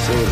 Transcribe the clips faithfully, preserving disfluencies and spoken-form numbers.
ser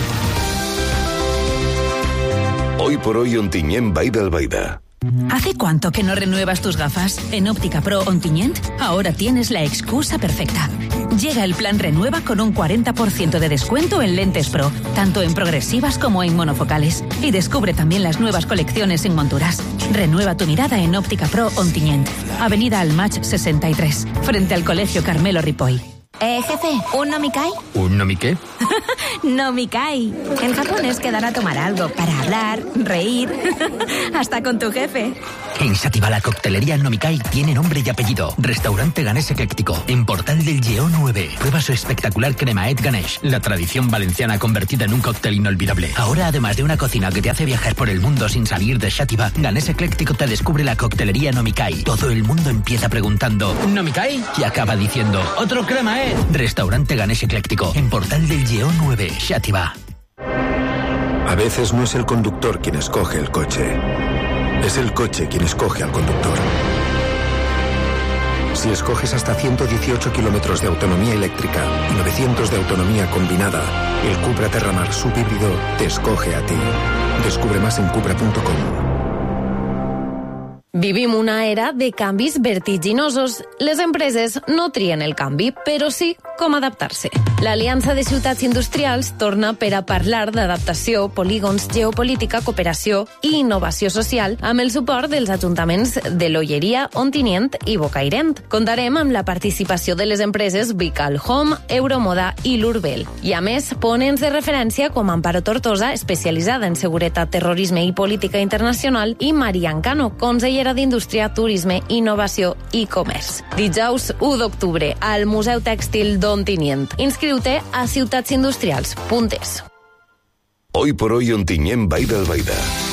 Hoy por Hoy Ontinyent Vall d'Albaida. ¿Hace cuánto que no renuevas tus gafas? En Óptica Pro Ontinyent, ahora tienes la excusa perfecta. Llega el plan Renueva con un cuarenta por ciento de descuento en lentes Pro, tanto en progresivas como en monofocales. Y descubre también las nuevas colecciones en monturas. Renueva tu mirada en Óptica Pro Ontinyent, Avenida Almach sesenta y tres, frente al Colegio Carmelo Ripoll. Eh, jefe, ¿un nomikai? ¿Un nomiqué? Nomikai. En Japón es quedar a tomar algo para hablar, reír, hasta con tu jefe. En Xàtiva la coctelería Nomikai tiene nombre y apellido. Restaurante Ganés Ecléctico, en Portal del Lleó nueve. Prueba su espectacular cremaet Ganesh, la tradición valenciana convertida en un cóctel inolvidable. Ahora, además de una cocina que te hace viajar por el mundo sin salir de Xàtiva, Ganés Ecléctico te descubre la coctelería Nomikai. Todo el mundo empieza preguntando ¿Nomikai? Y acaba diciendo ¡otro cremaet! Restaurante Ganés Ecléctico, en Portal del Lleó nueve, Xàtiva. A veces no es el conductor quien escoge el coche. Es el coche quien escoge al conductor. Si escoges hasta ciento dieciocho kilómetros de autonomía eléctrica y novecientos de autonomía combinada, el Cupra Terramar subhíbrido te escoge a ti. Descubre más en cupra punto com. Vivim una era de canvis vertiginosos. Les empreses no trien el canvi, però sí com adaptar-se. L'Aliança de Ciutats Industrials torna per a parlar d'adaptació, polígons, geopolítica, cooperació i innovació social amb el suport dels ajuntaments de l'Olleria, Ontinyent i Bocairent. Contarem amb la participació de les empreses Vical Home, Euromoda i l'Urbel. I a més, ponents de referència com Amparo Tortosa, especialitzada en seguretat, terrorisme i política internacional, i Marian Cano, consellera d'Indústria, Turisme, Innovació i Comerç. Dijous u d'octubre al Museu Tèxtil d'Ontinyent. Inscriu-te a ciutatsindustrials punt es. Hoy por Hoy Ontinyent Vall d'Albaida.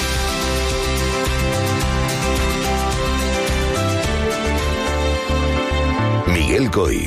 Miguel Coy.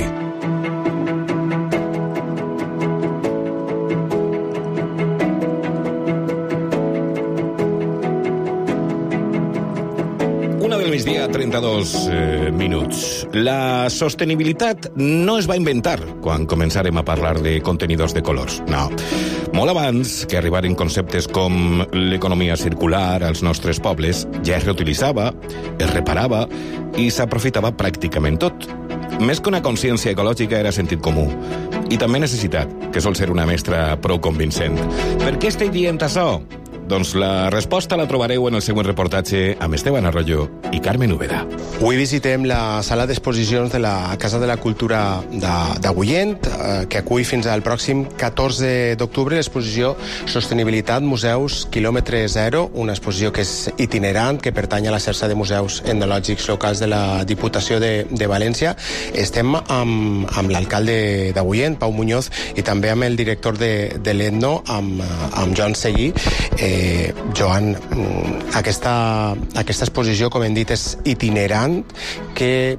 Del migdia, trenta-dos eh, minuts. La sostenibilitat no es va inventar quan començarem a parlar de contenidors de colors. No. Molt abans que arribaren conceptes com l'economia circular als nostres pobles, ja es reutilitzava, es reparava i s'aprofitava pràcticament tot. Més que una consciència ecològica era sentit comú. I també necessitat, que sol ser una mestra prou convincent. Per què estic dient això? Doncs la resposta la trobareu en el següent reportatge amb Esteban Arroyo i Carmen Úbeda. Avui visitem la sala d'exposicions de la Casa de la Cultura d'Agullent, que acull fins al pròxim catorze d'octubre l'exposició Sostenibilitat Museus Quilòmetre Zero, una exposició que és itinerant, que pertany a la xarxa de museus etnològics locals de la Diputació de, de València. Estem amb, amb l'alcalde d'Agullent, Pau Muñoz, i també amb el director de, de l'Etno, amb, amb Joan Seguí. Eh, Joan, aquesta, aquesta exposició, com hem dit, és itinerant. Que,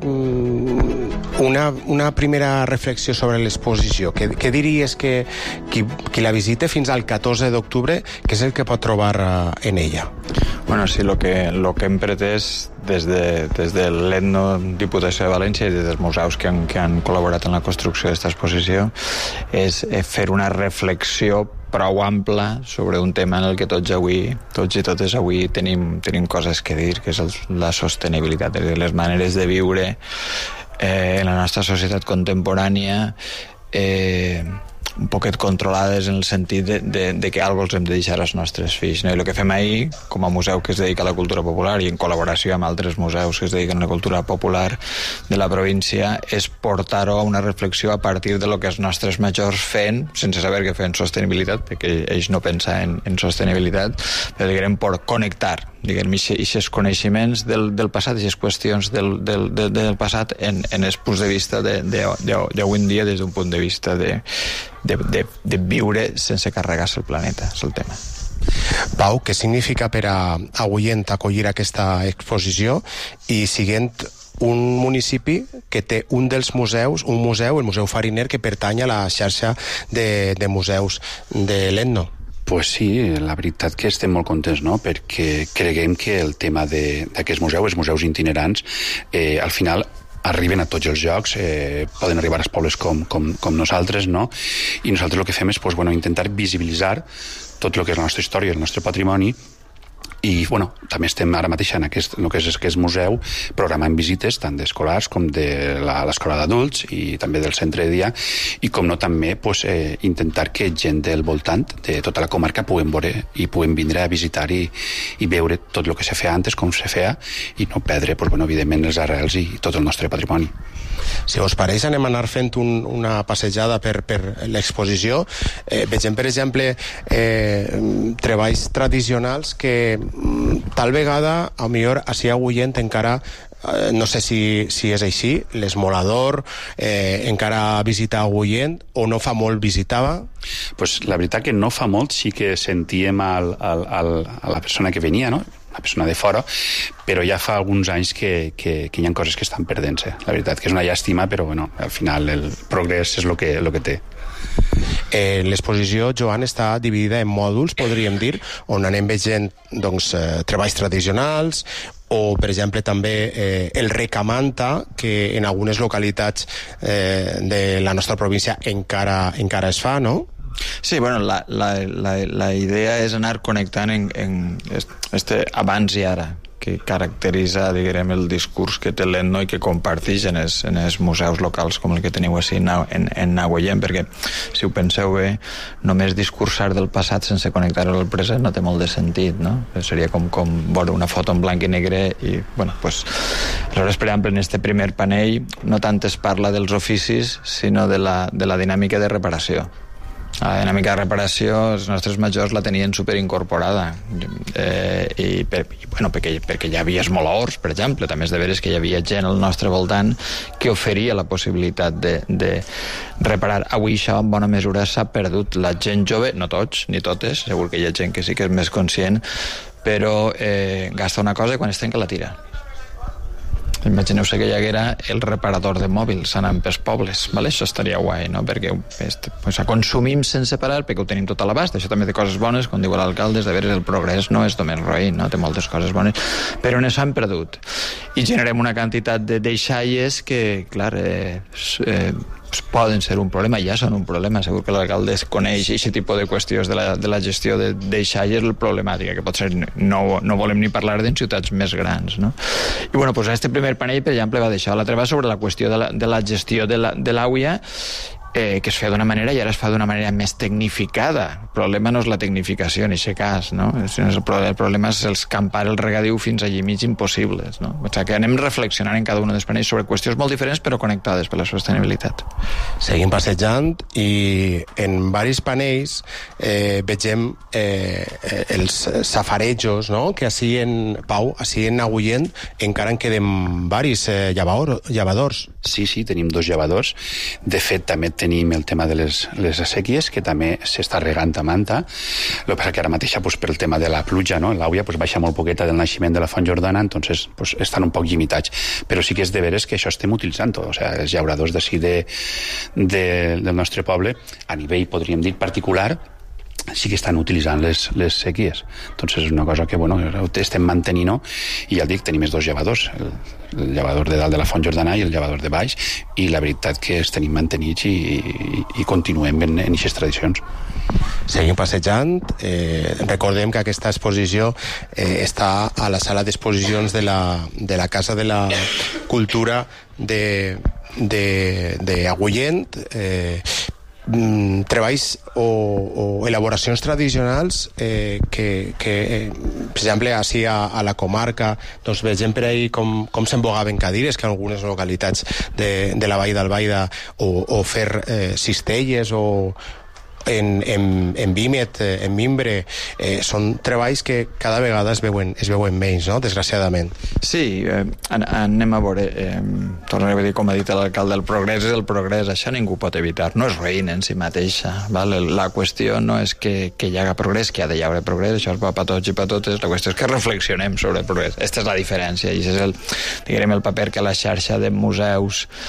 una, una primera reflexió sobre l'exposició. Què, què diries que qui, qui la visite fins al catorze d'octubre, què és el que pot trobar en ella? Bueno, sí, lo que, lo que hem pretès des de, des de l'Etno Diputació de València i des dels museus que han, que han col·laborat en la construcció d'aquesta exposició és fer una reflexió prou ampla sobre un tema en el que tots avui, tots i totes avui tenim, tenim coses que dir, que és el, la sostenibilitat, les maneres de viure eh, en la nostra societat contemporània, eh, un poquet controlades en el sentit de, de, de que alguna cosa els hem de deixar als nostres fills, no? I el que fem ahir, com a museu que es dedica a la cultura popular i en col·laboració amb altres museus que es dediquen a la cultura popular de la província, és portar-ho a una reflexió a partir de lo que els nostres majors feien, sense saber que feien sostenibilitat, perquè ells no pensaven en sostenibilitat, però diguem per connectar diguem, aquests coneixements del, del passat, aquestes qüestions del, del, del, del passat en, en els punts de vista d'avui en dia des d'un punt de vista de, de, de, de viure sense carregar-se el planeta, és el tema. Pau, què significa per a Agullent acollir aquesta exposició i siguent un municipi que té un dels museus, un museu, el Museu Fariner, que pertany a la xarxa de, de museus de l'Etno? Pues sí, la veritat que estem molt contents, no? Perquè creguem que el tema d'aquests museus, els museus itinerants, eh, al final arriben a tots els llocs, eh, poden arribar als pobles com, com, com nosaltres, no? I nosaltres el que fem és pues, bueno, intentar visibilitzar tot el que és la nostra història, el nostre patrimoni, i bueno, també estem ara mateix en aquest, el que és aquest museu programant visites tant d'escolars com de l'escola d'adults i també del centre de dia, i com no també pues, eh, intentar que gent del voltant de tota la comarca puguem veure i puguem vindre a visitar i, i veure tot el que se feia antes, com se feia, i no perdre pues, bueno, evidentment les arrels i tot el nostre patrimoni. Si us pareix, anem a anar fent un, una passejada per, per l'exposició. Eh, vegem, per exemple, eh, treballs tradicionals que tal vegada, a millor, així a Agullent encara, eh, no sé si, si és així, l'esmolador eh, encara visita Agullent o no fa molt visitava? Pues la veritat que no fa molt, sí que sentíem al, al, al, a la persona que venia, no? Una persona de fora, però ja fa alguns anys que, que, que hi ha coses que estan perdent-se. La veritat que és una llàstima, però bueno, al final el progrés és el que, el que té. Eh, l'exposició, Joan, està dividida en mòduls, podríem dir, on anem veient doncs, eh, treballs tradicionals, o, per exemple, també eh, el recamanta, que en algunes localitats eh, de la nostra província encara, encara es fa, no? Sí, bueno, la, la, la, la idea és anar connectant en, en este abans i ara, que caracteritza, diguem, el discurs que té l'Etno i que comparteix en els, en els museus locals com el que teniu així en, en, en Agullent, perquè, si ho penseu bé, només discursar del passat sense connectar-ho al present no té molt de sentit, no? Seria com, com veure una foto en blanc i negre i, bueno, pues... Aleshores, per exemple, en este primer panell no tant es parla dels oficis, sinó de la, de la dinàmica de reparació. La dinàmica de reparació, els nostres majors la tenien superincorporada, eh, i, per, i bueno, perquè, perquè hi havia esmoladors, per exemple. També és de veres que hi havia gent al nostre voltant que oferia la possibilitat de, de reparar. Avui això en bona mesura s'ha perdut. La gent jove, no tots ni totes, segur que hi ha gent que sí que és més conscient, però eh, gasta una cosa i quan es trenca la tira. Imagineu-se que hi haguera el reparador de mòbils anant pels pobles, vale? Això estaria guai, no? Perquè pues, consumim sense parar, perquè ho tenim tot a l'abast. Això també té coses bones, com diu l'alcalde, de veres el progrés no és només roïn, no? Té moltes coses bones, però no s'han perdut. I generem una quantitat de deixalles que, clar, eh, eh, poden ser un problema, ja són un problema. Segur que l'alcalde coneix aquest tipus de qüestions de la, de la gestió de deixalles, la problemàtica, que pot ser, no, no volem ni parlar d'en ciutats més grans, no? I bueno, pues este primer panell, per exemple, va d'això. L'altre va sobre la qüestió de la, de la gestió de la, de l'àgua, eh, que es feia d'una manera i ara es fa d'una manera més tecnificada. El problema no és la tecnificació en aquest cas, no? El problema és els campar el regadiu fins allí mig impossibles, no? O sigui que anem reflexionant en cada un dels panells sobre qüestions molt diferents però connectades per la sostenibilitat. Seguim passejant i en varis panells eh, vegem eh, els safarejos, no? Que així en Pau, així en Agullent encara en queden varis eh, llavador, llavadors. Sí, sí, tenim dos llavadors. De fet, també tenim el tema de les, les sèquies, que també s'està regant a manta. El que passa que ara mateix, pues, per el tema de la pluja, no? L'aigua pues, baixa molt poqueta del naixement de la Font Jordana, entonces pues, estan un poc limitats. Però sí que és de veres que això estem utilitzant-ho. O sigui, els llauradors d'ací de, de, del nostre poble, a nivell, podríem dir, particular, sí que estan utilitzant les, les sèquies. Entonces és una cosa que, bueno, estem mantenint, i ja el dic, tenim els dos llevadors, el, el llevador de dalt de la Font Jordana i el llevador de baix, i la veritat que els tenim mantenits i, i, i continuem en aquestes tradicions. Seguim passejant. Eh, recordem que aquesta exposició eh, està a la sala d'exposicions de, la, de la Casa de la Cultura de, de, de Agullent. Eh, treballs o, o elaboracions tradicionals eh, que, que eh, per exemple, així a, a la comarca doncs vegem per ahí com, com s'embogaven cadires, que en algunes localitats de, de la Vall d'Albaida, o, o fer eh, cistelles o en, en, en Vímet, en Mimbre, eh, són treballs que cada vegada es veuen, es veuen menys, no? Desgraciadament. Sí, eh, an anem a veure, eh, tornaré a dir, com ha dit l'alcalde, el progrés és el progrés, això ningú pot evitar, no és ruïn en si mateixa, val? La qüestió no és que, que hi haga progrés, que ha de hi haure progrés, això és per tots i per totes, la qüestió és que reflexionem sobre el progrés. Aquesta és la diferència, i això és el, diguem, el paper que la xarxa de museus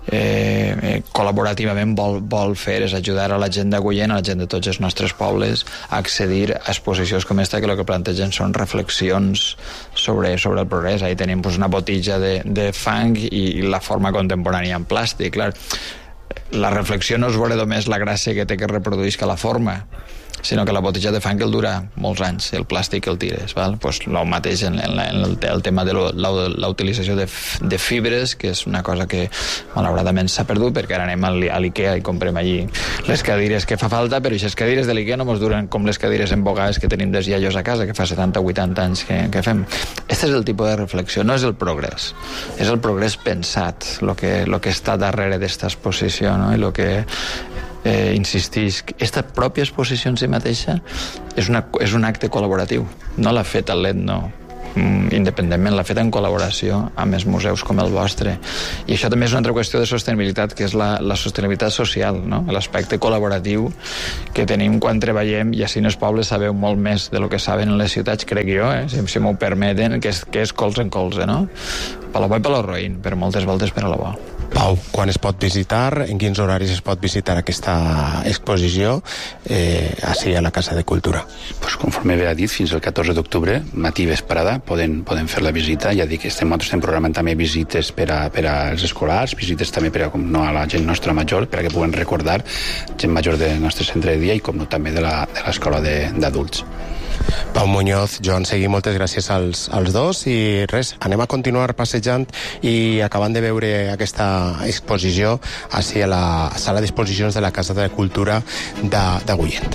eh, eh, col·laborativament vol, vol fer és ajudar a la gent d'Agullent, a la gent de tots els nostres pobles, a accedir a exposicions com esta, que el que plantegen són reflexions sobre, sobre el progrés. Ahí tenim pues, una botella de, de fang i, i la forma contemporània en plàstic. Clar, la reflexió no és veure només la gràcia que té que reproduïsca la forma, sinó que la botella de fang el dura molts anys, el plàstic el tires, val? Pues el mateix en, en, en el, el tema de lo, la, la utilització de, de fibres, que és una cosa que malauradament s'ha perdut, perquè ara anem a l'IKEA i comprem allí les cadires que fa falta, però aquestes cadires de l'IKEA no ens duren com les cadires embogades que tenim dels iaios a casa, que fa setanta o vuitanta anys que, que fem. Este és el tipus de reflexió, no és el progrés, és el progrés pensat, el que, lo que està darrere d'esta exposició, no? I el que eh, insistís, aquesta pròpia exposició en si mateixa és, una, és un acte col·laboratiu, no l'ha fet el Letno independentment, l'ha fet en col·laboració amb els museus com el vostre, i això també és una altra qüestió de sostenibilitat, que és la, la sostenibilitat social, no? L'aspecte col·laboratiu que tenim quan treballem, i així en els pobles sabeu molt més de lo que saben en les ciutats, crec jo, eh? si, si m'ho permeten, que és, que és colze en colze, no? Per la bo i per la roïn, però moltes voltes per a la bo. Pau, quan es pot visitar, en quins horaris es pot visitar aquesta exposició eh, així a la Casa de Cultura? Pues conforme bé ha dit, fins al catorze d'octubre, matí i vesprada, poden, poden fer la visita. Ja dic que estem, estem programant també visites per, a, per als escolars, visites també per a, com no, a la gent nostra major, perquè puguen recordar gent major del nostre centre de dia i com no també de l'escola d'adults. Pau Muñoz, Joan Seguí, moltes gràcies als, als dos, i res, anem a continuar passejant i acabant de veure aquesta exposició així a la sala d'exposicions de la Casa de Cultura d'Agullent.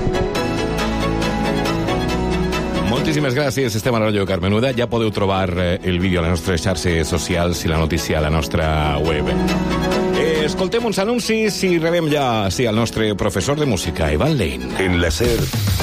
Moltíssimes gràcies, Estem Arroyo, Carmenuda. Ja podeu trobar el vídeo a les nostres xarxes socials i la notícia a la nostra web. Eh, escoltem uns anuncis i rebem ja sí, al nostre professor de música, Evan Lane. En la SER,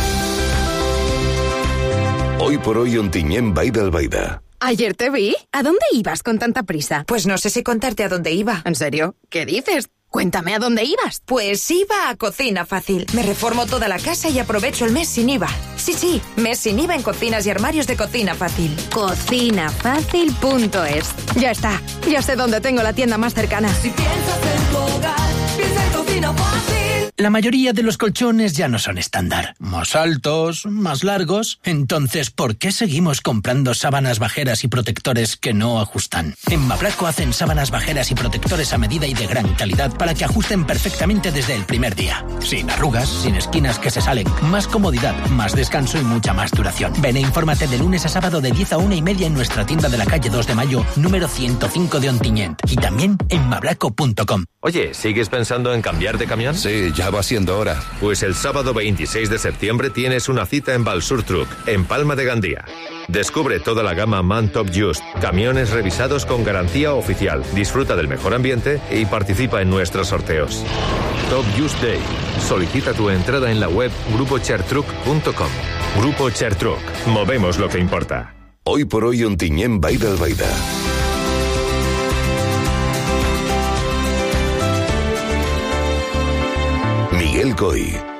hoy por hoy Ontinyent Baida al Baida. Ayer te vi. ¿A dónde ibas con tanta prisa? Pues no sé si contarte a dónde iba. ¿En serio? ¿Qué dices? Cuéntame a dónde ibas. Pues iba a Cocina Fácil. Me reformo toda la casa y aprovecho el mes sin I V A. Sí, sí, mes sin I V A en cocinas y armarios de Cocina Fácil. cocina fácil punto es. Ya está. Ya sé dónde tengo la tienda más cercana. Si piensas en tu hogar, piensa en Cocina Fácil. La mayoría de los colchones ya no son estándar. Más altos, más largos. Entonces, ¿por qué seguimos comprando sábanas bajeras y protectores que no ajustan? En Mabraco hacen sábanas bajeras y protectores a medida y de gran calidad para que ajusten perfectamente desde el primer día. Sin arrugas, sin esquinas que se salen. Más comodidad, más descanso y mucha más duración. Ven e infórmate de lunes a sábado de diez a una y media en nuestra tienda de la calle dos de mayo, número ciento cinco de Ontinyent. Y también en mabraco punto com. Oye, ¿sigues pensando en cambiar de camión? Sí, ya va siendo hora. Pues el sábado veintiséis de septiembre tienes una cita en Balsur Truck, en Palma de Gandía. Descubre toda la gama MAN Top Just, camiones revisados con garantía oficial, disfruta del mejor ambiente y participa en nuestros sorteos. Top Just Day. Solicita tu entrada en la web grupo chertruck punto com. Grupo Chertruck. Movemos lo que importa. Hoy por hoy Ontinyent Baida al Baida. Miguel Coy.